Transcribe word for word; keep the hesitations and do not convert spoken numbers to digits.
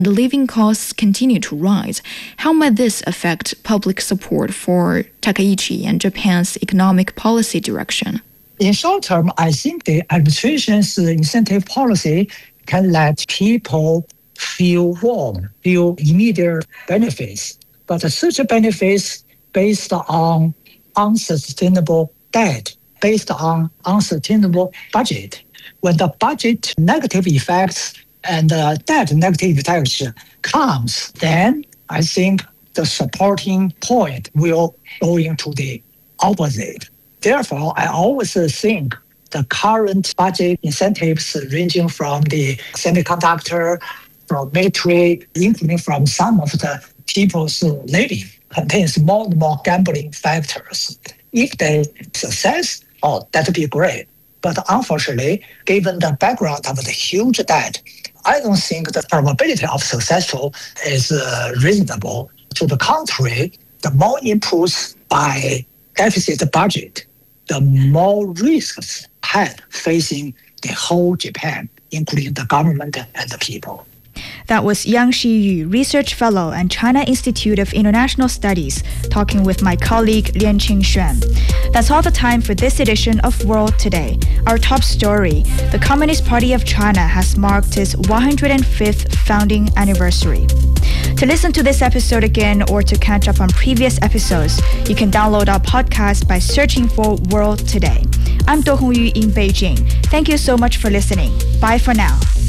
The living costs continue to rise. How might this affect public support for Takaichi and Japan's economic policy direction? In short term, I think the administration's incentive policy can let people feel warm, feel immediate benefits. But such benefits based on unsustainable debt, based on unsustainable budget. When the budget negative effects and uh, debt negative effects comes, then I think the supporting point will go into the opposite. Therefore, I always think the current budget incentives ranging from the semiconductor, from military, including from some of the people's living, contains more and more gambling factors. If they success, oh, that would be great. But unfortunately, given the background of the huge debt, I don't think the probability of successful is uh, reasonable. To the contrary, the more inputs by deficit budget, the more risks had facing the whole Japan, including the government and the people. That was Yang Xiyu, Research Fellow and China Institute of International Studies, talking with my colleague Lianqing Xuan. That's all the time for this edition of World Today. Our top story, the Communist Party of China has marked its one hundred fifth founding anniversary. To listen to this episode again or to catch up on previous episodes, you can download our podcast by searching for World Today. I'm Do Hongyu in Beijing. Thank you so much for listening. Bye for now.